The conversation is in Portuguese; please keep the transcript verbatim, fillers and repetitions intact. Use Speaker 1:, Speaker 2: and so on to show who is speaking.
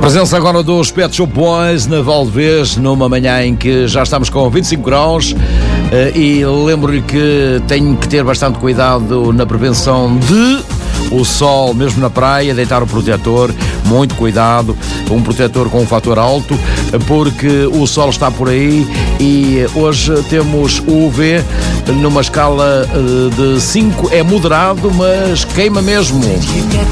Speaker 1: Presença agora dos Pet Shop Boys na Valdevez, numa manhã em que já estamos com vinte e cinco graus, e lembro-lhe que tenho que ter bastante cuidado na prevenção de o sol, mesmo na praia, deitar o protetor, muito cuidado, um protetor com um fator alto, porque o sol está por aí e hoje temos o U V numa escala de cinco, é moderado, mas queima mesmo.